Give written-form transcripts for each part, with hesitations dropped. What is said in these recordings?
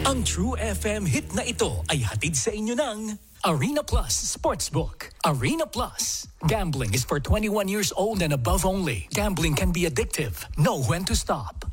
Ang True FM hit na ito ay hatid sa inyo ng Arena Plus Sportsbook. Arena Plus. Gambling is for 21 years old and above only. Gambling can be addictive. Know when to stop.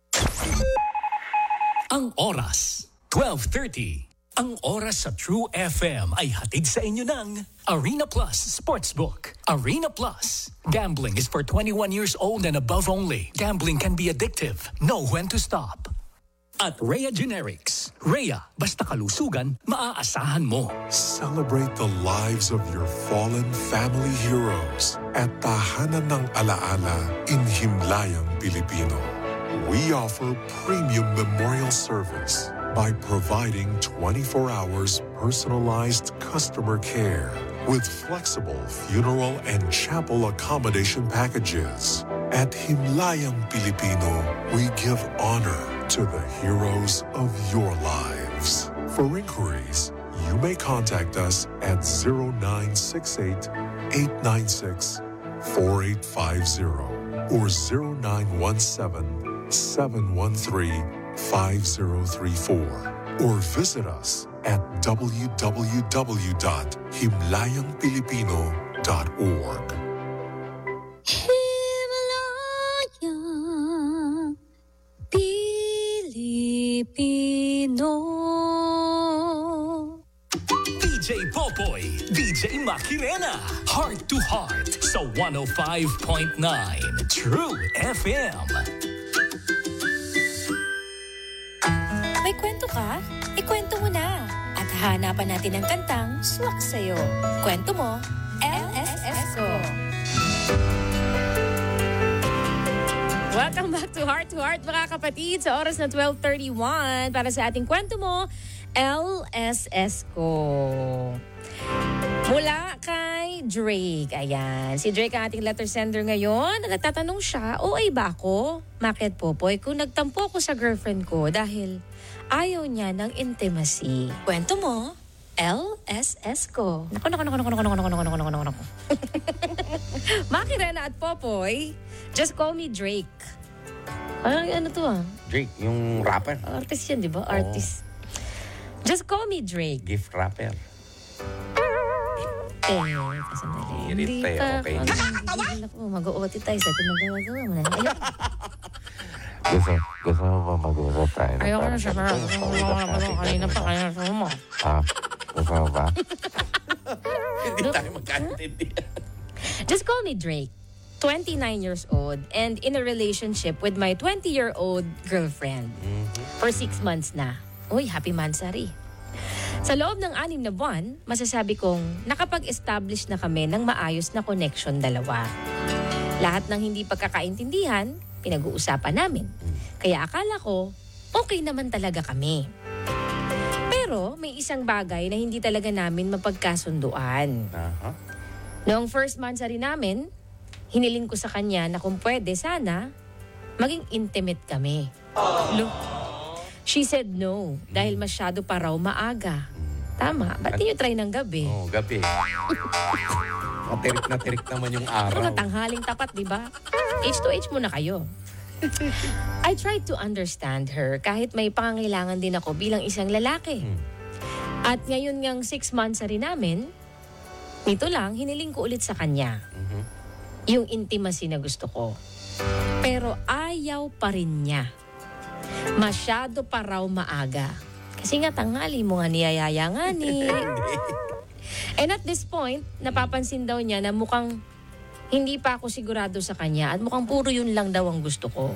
Ang oras, 12:30. Ang oras sa True FM ay hatid sa inyo ng Arena Plus Sportsbook. Arena Plus. Gambling is for 21 years old and above only. Gambling can be addictive. Know when to stop. At Rhea Generics. Rhea, basta kalusugan, maaasahan mo. Celebrate the lives of your fallen family heroes at Tahanan ng Alaala in Himlayang, Pilipino. We offer premium memorial service by providing 24 hours personalized customer care with flexible funeral and chapel accommodation packages. At Himlayang Pilipino, we give honor to the heroes of your lives. For inquiries, you may contact us at 0968-896-4850 or 0917-713-5034 or visit us at www.himlayangpilipino.org. Pilipino. DJ Popoy, DJ Makirena, Heart to Heart sa 105.9 True FM. May kwento ka? Ikwento mo na. At hanapan natin ang kantang swak sa'yo. Kwento mo, LSS ko. Welcome back to Heart, mga kapatid, sa oras na 12:31 para sa ating kwento mo, LSS ko. Mula kay Drake. Ayan. Si Drake ang ating letter sender ngayon. Nagtatanong siya, OA ba ako? Bakit, Popoy? Kung nagtampo ko sa girlfriend ko dahil ayaw niya ng intimacy. Kwento mo, LSS ko. Naku. Makirena at Popoy, just call me Drake. Ano to ah? Drake, yung rapper. Artist yan, di ba? Artist. Just call me Drake. Gift rapper. Kasandali. Hindi pa. Okay. Mag-o-OT tayo sa pinagagawa mo na. Gusto mo ba mag-usap tayo? Ayoko na siya. Kanina pa kaya mo. Gusto mo ba? Hindi tayo magkaintindihan. Just call me Drake. 29 years old and in a relationship with my 20-year-old girlfriend. For 6 months na. Uy, happy mansari. Sa loob ng 6 na buwan, masasabi kong nakapag-establish na kami ng maayos na connection dalawa. Lahat ng hindi pagkakaintindihan, pinag-uusapan namin. Kaya akala ko, okay naman talaga kami. Pero may isang bagay na hindi talaga namin mapagkasunduan. Noong first mansari namin, hiniling ko sa kanya na kung pwede sana, maging intimate kami. She said no, dahil masyado pa raw maaga. Tama, ba't niyo try ng gabi? Gabi. Matirik na tirik naman yung araw. Tanghaling tapat, di ba? Age to age muna kayo. I tried to understand her kahit may pangangailangan din ako bilang isang lalaki. At ngayon ngang 6 months na rin namin, nito lang, hiniling ko ulit sa kanya. Yung intimacy na gusto ko. Pero ayaw pa rin niya. Masyado pa raw maaga. Kasi nga tanghali mo nga niyayaya ni. And at this point, napapansin daw niya na mukhang hindi pa ako sigurado sa kanya at mukhang puro yun lang daw ang gusto ko.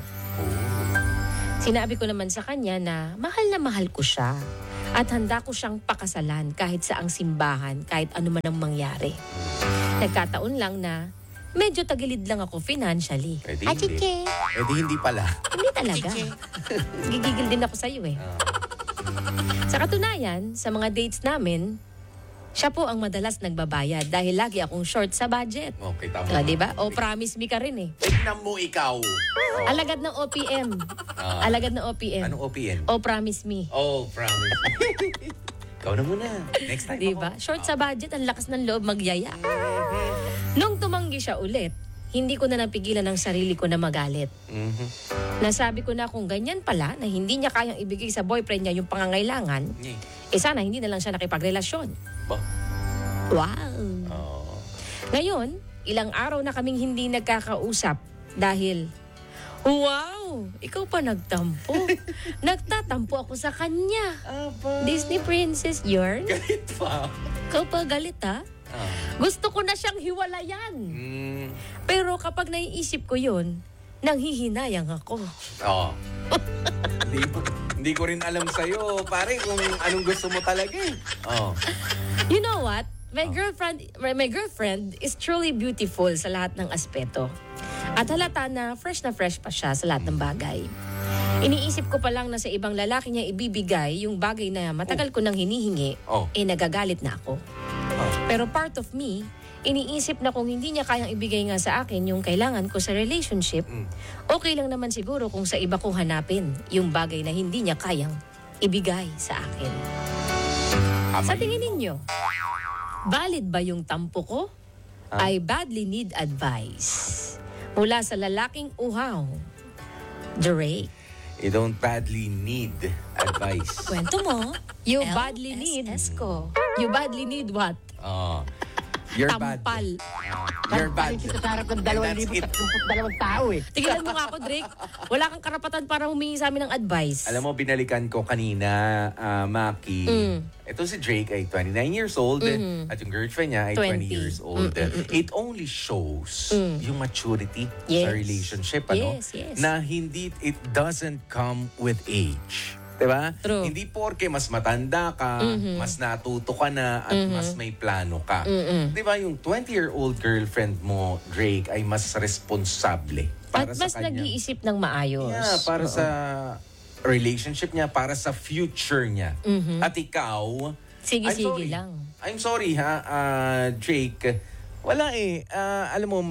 Sinabi ko naman sa kanya na mahal ko siya at handa ko siyang pakasalan kahit saang simbahan, kahit ano man ang mangyari. Nagkataon lang na medyo tagilid lang ako financially. Hindi pala. Hindi talaga. Gigigil din ako sa'yo eh. Sa katunayan, sa mga dates namin, siya po ang madalas nagbabayad dahil lagi akong short sa budget. Okay, tama. Diba? O promise me ka rin eh. Tignan mo ikaw. Alagad ng OPM. Alagad ng OPM. Anong OPM? O promise me. Oh, promise. Ikaw na muna. Next time diba? Short sa budget, ang lakas ng loob magyaya. Nung tumanggi siya ulit, hindi ko na napigilan ang sarili ko na magalit. Mhm. Nasabi ko na kung ganyan pala, na hindi niya kayang ibigay sa boyfriend niya yung pangangailangan, sana hindi na lang siya nakipagrelasyon. Ba? Wow! Oh. Ngayon, ilang araw na kaming hindi nagkakausap dahil, wow! Ikaw pa nagtampo. Nagtatampo ako sa kanya. Aba. Disney Princess yarn? Galit pa. Ikaw pa galit ha? Ah. Gusto ko na siyang hiwalayan. Pero kapag naiisip ko yun, nanghihinayang ako. Oo. Hindi ko rin alam sa'yo, pare, kung anong gusto mo talaga eh. Oh. You know what? My girlfriend is truly beautiful sa lahat ng aspeto. At halata na fresh pa siya sa lahat ng bagay. Iniisip ko pa lang na sa ibang lalaki niya ibibigay yung bagay na matagal ko nang hinihingi, nagagalit na ako. Pero part of me, iniisip na kung hindi niya kayang ibigay nga sa akin yung kailangan ko sa relationship, okay lang naman siguro kung sa iba ko hanapin yung bagay na hindi niya kayang ibigay sa akin. Sa tingin ninyo, valid ba yung tampo ko? I badly need advice. Mula sa lalaking uhaw, Drake. You don't badly need advice. Kwento mo, you badly need. You badly need what? Oh. You're Tampal. bad. You're bad. Sa harap ng 2,032 tao eh. Tigilan mo nga ako, Drake. Wala kang karapatan para humingi sa amin ng advice. Alam mo, binalikan ko kanina, Maki. Ito si Drake ay 29 years old at yung girlfriend niya ay 20 years old. It only shows yung maturity sa relationship. Ano? Yes. Na hindi, it doesn't come with age. Diba? True. Hindi porke mas matanda ka, mas natuto ka na, at mas may plano ka. Diba? Yung 20-year-old girlfriend mo, Drake, ay mas responsable. At mas nag-iisip ng maayos. Yeah, para sa relationship niya, para sa future niya. At ikaw, Sige lang. I'm sorry ha, Drake. Wala eh. Alam mo,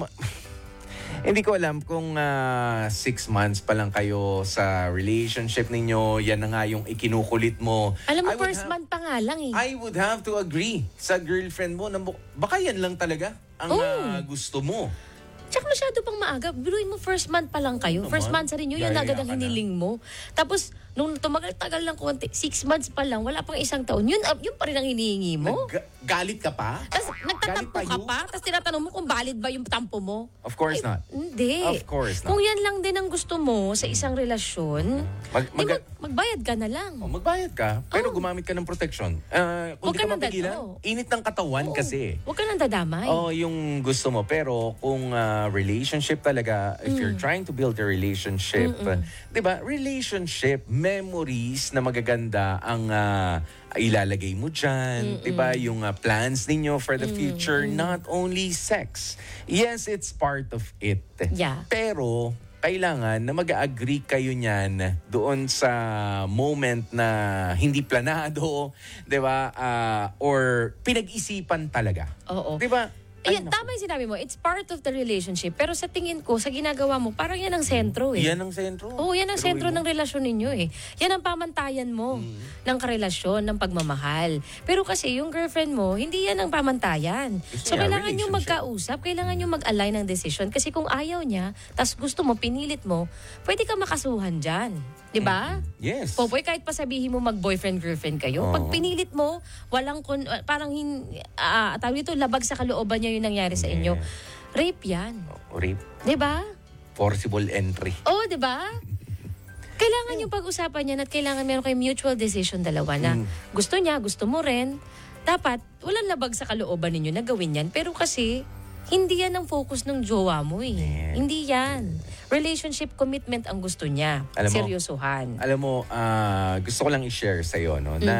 hindi ko alam kung 6 months pa lang kayo sa relationship ninyo, yan na nga yung ikinukulit mo. Alam mo, first month pa nga lang eh. I would have to agree sa girlfriend mo na baka yan lang talaga ang gusto mo. Tsaka masyado pang maaga. Biruin mo, first month pa lang kayo. First month sa rin yun, yan Yaya agad ang ka na. hiniling mo. Tapos, nung tumagal-tagal lang konti, 6 months pa lang, wala pang 1 taon, yun pa rin ang hinihingi mo. Galit ka pa? Tapos, nagtatampo Galit ka you? pa, tapos tinatanong mo kung valid ba yung tampo mo. Of course not. Hindi. Of course not. Kung yan lang din ang gusto mo sa isang relasyon, magbayad ka na lang. Magbayad ka, pero gumamit ka ng protection. Kung Huwag di ka ka nang mapigilan, init ng katawan kasi. Huwag ka nang dadamay. Yung gusto mo. Pero kung relationship talaga, if you're trying to build a relationship, di ba, relationship, memories na magaganda ang ilalagay mo dyan. Di ba, yung plans ninyo for the future, not only sex. Yes, it's part of it. Yeah. Pero, kailangan na mag-agree kayo niyan doon sa moment na hindi planado, 'di ba? Or pinag-isipan talaga. Oo. 'Di ba? Ayan, tama yung sinabi mo. It's part of the relationship. Pero sa tingin ko, sa ginagawa mo, parang yan ang sentro eh. Yan ang sentro. Oo, yan ang sentro ng relasyon ninyo eh. Yan ang pamantayan mo ng karelasyon, ng pagmamahal. Pero kasi yung girlfriend mo, hindi yan ang pamantayan. So kailangan nyo magkausap, kailangan nyo mag-align ng decision. Kasi kung ayaw niya, tas gusto mo, pinilit mo, pwede ka makasuhan dyan. Di ba? Yes. Popoy, kahit pa sabihin mo mag-boyfriend-girlfriend kayo, pag pinilit mo, walang, parang tawag ito, labag sa kalooban niya yung nangyari sa inyo. Rape yan. Rape. Di ba? Forcible entry. Oo, di ba? Kailangan yung pag-usapan niyan at kailangan meron kayong mutual decision dalawa na gusto niya, gusto mo rin. Dapat, walang labag sa kalooban ninyo na gawin yan. Pero kasi, hindi yan ang focus ng jowa mo eh. Yeah. Hindi yan. Relationship commitment ang gusto niya. Alam mo, seryosohan. Alam mo, gusto ko lang i-share sa'yo, no, na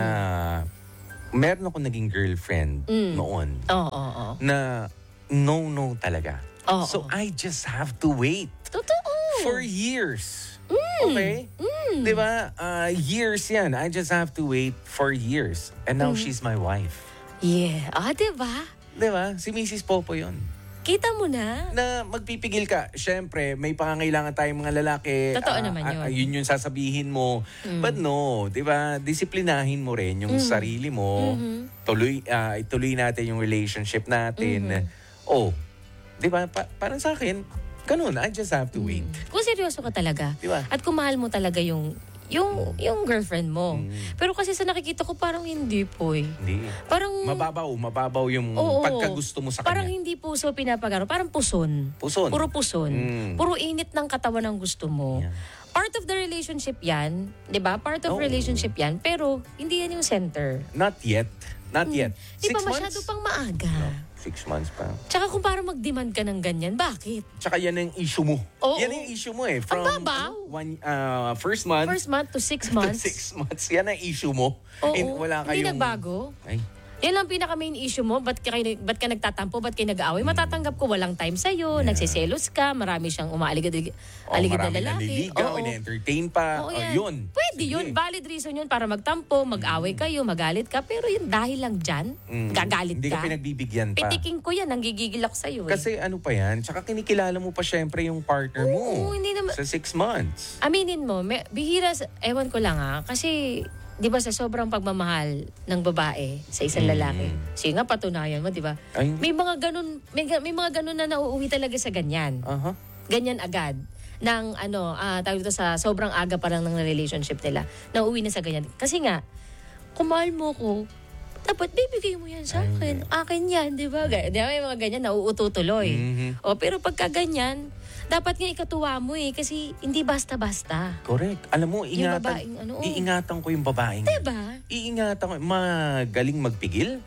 meron ako naging girlfriend noon. Oo. Na no talaga. Oo. So I just have to wait. Totoo. For years. Okay? Diba? Years yan. I just have to wait for years. And now she's my wife. Yeah. Diba? Diba? Si Mrs. Popo yun. Kita mo na. Na magpipigil ka. Siyempre, may pangangailangan tayong mga lalaki. Totoo naman yun. Yun yung sasabihin mo. But no, di ba? Disiplinahin mo rin yung sarili mo. Tuloy natin yung relationship natin. Di ba? Parang sa akin, ganun, I just have to wait. Kung seryoso ka talaga. Diba? At kung mahal mo talaga yung girlfriend mo. Pero kasi sa nakikita ko parang hindi po eh. Hindi. Parang Mababaw yung oo, pagkagusto mo sa parang kanya. hindi puso pinapagaro, parang puson. Puson. Puro puson. Puro init ng katawan ng gusto mo. Yeah. Part of the relationship yan, 'di ba? Part of Oo. relationship yan, pero hindi yan yung center. Not yet. Not yet. Di 6 ba months? masyado pang maaga? 6 months pa. Tsaka kung parang mag-demand ka ng ganyan, bakit? Tsaka yan ang issue mo. Oo. Yan ang issue mo eh. From babaw. first month, First month to 6 to months. 6 months. Yan ang issue mo. Oo. And wala Hindi kayong... nagbago. Ay, Yan lang pinaka-main issue mo. Ba't ka nagtatampo? Ba't kayo nag-aaway? Matatanggap ko walang time sa'yo. Nagsiselos ka. Marami siyang umaaligid na marami lalaki. naliligaw, Oo. ina-entertain pa. Oo, Yun. Pwede Sige. yun. Valid reason yun para magtampo, mag-away kayo, magalit ka. Pero yun dahil lang dyan, gagalit Hindi ka ka. pinagbibigyan pa. Pitiking ko yan, nanggigigil ako sa'yo. Kasi ano pa yan, tsaka kinikilala mo pa syempre yung partner mo. Oo, hindi naman- Sa 6 months. Aminin mo, bihira, ewan ko lang kasi, di ba sa sobrang pagmamahal ng babae sa isang lalaki, sige nga patunayan mo, di ba? Ay. May mga ganun na nauuwi talaga sa ganyan. Aha. Ganyan agad. Ng tawag dito sa sobrang aga pa lang ng relationship nila, nauuwi na sa ganyan. Kasi nga, kung mahal mo ko, dapat bibigay mo yan sa akin. Akin yan, di ba? Di ba may mga ganyan, nauututuloy. Pero pagka ganyan, dapat nga ikatuwa mo kasi hindi basta-basta. Correct. Alam mo, babaeng iingatan ko yung babaeng. Diba? Iingatan ko. Magaling magpigil.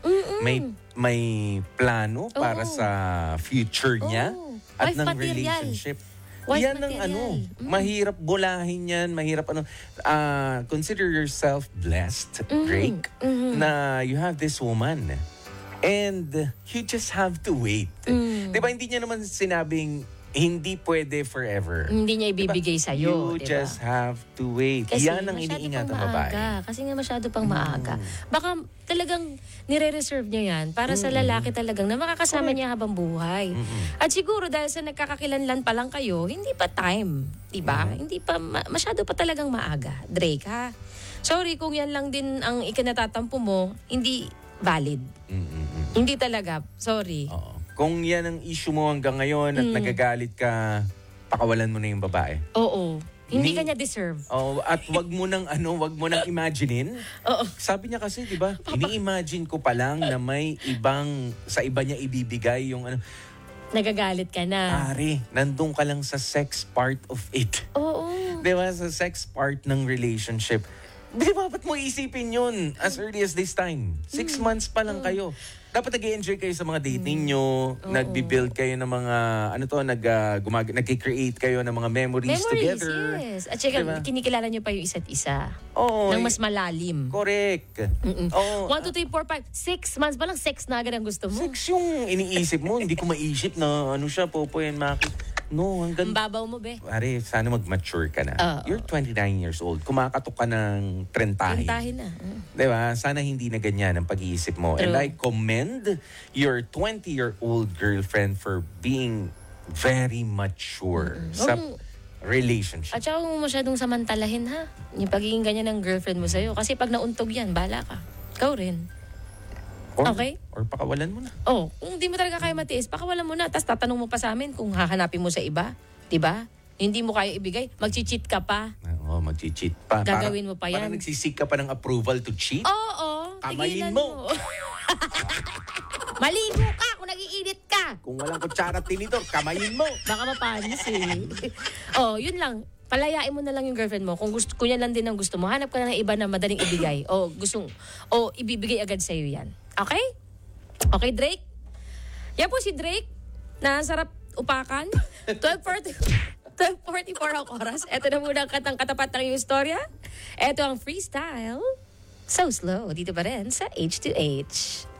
May plano para sa future niya. At Wife ng material. relationship. Wife Yan ang material. mahirap bulahin yan, mahirap consider yourself blessed, Drake, na you have this woman. And you just have to wait. Diba, hindi niya naman sinabing hindi pwede forever. Hindi niya ibibigay sa'yo, You diba? just have to wait. Kasi Yan ang masyado iniingat ng pang babae. maaga. Kasi nga masyado pang maaga. Baka talagang nire-reserve niya yan para sa lalaki talagang na makakasama niya habang buhay. At siguro dahil sa nagkakakilanlan pa lang kayo, hindi pa time. Diba? Hindi pa, masyado pa talagang maaga. Drake, ha? Sorry kung yan lang din ang ikinatatampo mo, hindi valid. Hindi talaga. Sorry. Oo. Kung yan ang issue mo hanggang ngayon at nagagalit ka, pakawalan mo na yung babae. Oo. Hindi ka niya deserve. Oh, at wag mo nang imaginein. Oo. Sabi niya kasi, 'di ba? Ini-imagine ko pa lang na may sa iba niya ibibigay yung Nagagalit ka na. Pare, nandun ka lang sa sex part of it. Oo. 'Di ba? Sa sex part ng relationship. Di ba, ba't mo isipin yun as early as this time? 6 months pa lang kayo. Dapat nag-enjoy kayo sa mga dating nyo, nagbi-build kayo ng mga, nag-create kayo ng mga memories together. Yes. At saka kinikilala nyo pa yung isa't isa. Oo. Ng mas malalim. Correct. 1, 2, 3, 4, 5, 6 months pa lang, sex na agad ang gusto mo. Sex yung iniisip mo, hindi ko maisip na siya, Popoy and Maki. No, hanggang... Ang babaw mo, be. Pare, sana mag-mature ka na. You're 29 years old. Kumakatok ka ng 30. 30 na. Diba? Sana hindi na ganyan ang pag-iisip mo. True. And I commend your 20-year-old girlfriend for being very mature sa relationship. At saka kung masyadong samantalahin, ha? Yung pagiging ganyan ng girlfriend mo sa'yo. Kasi pag nauntog yan, bahala ka. Ikaw rin. Okay? Or pakawalan mo na. Kung hindi mo talaga kaya matiis, pakawalan mo na. Tapos tatanong mo pa sa amin kung hahanapin mo sa iba. Diba? Hindi mo kaya ibigay. Mag-cheat ka pa. Oo, mag-cheat pa. Gagawin mo pa yan. Parang nagsisik ka pa ng approval to cheat. Oo. Kamayin tigilan mo. Maligo ka kung nag-iinit ka. Kung walang kutsara at tinidor, kamayin mo. Baka mapanis yun lang. Palayain mo na lang yung girlfriend mo. Kung yan lang din ang gusto mo, hanap ka na ng iba na madaling ibigay. O ibibigay agad sa'yo yan. Okay? Okay, Drake? Yan po si Drake. Nasarap upakan. 12:44 ang oras. Ito na muna ang katang-katapat ng iyong istorya. Ito ang freestyle. So slow. Dito pa rin sa H2H.